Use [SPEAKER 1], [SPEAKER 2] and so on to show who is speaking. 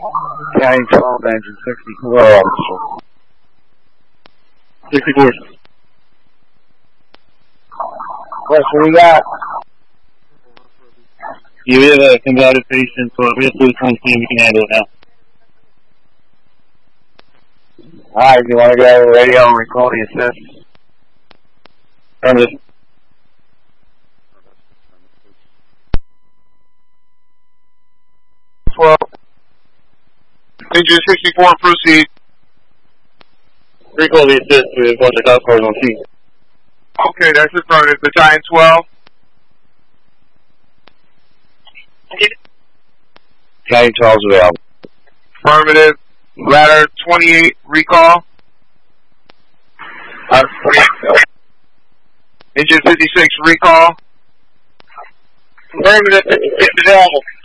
[SPEAKER 1] County 12, engine 64. 64. What do we got?
[SPEAKER 2] Yeah, we have a combative patient, so we have to see if we can handle it now.
[SPEAKER 1] Alright, you want to go to the radio and record the assist?
[SPEAKER 2] Affirmative.
[SPEAKER 3] Engine 64, proceed.
[SPEAKER 2] Recall the assist with a bunch of cop cars on scene.
[SPEAKER 3] Okay, that's affirmative. Battalion 12.
[SPEAKER 1] County 12 is available.
[SPEAKER 3] Affirmative. Ladder 28, recall. Engine 56, recall.
[SPEAKER 2] Affirmative, 56 available.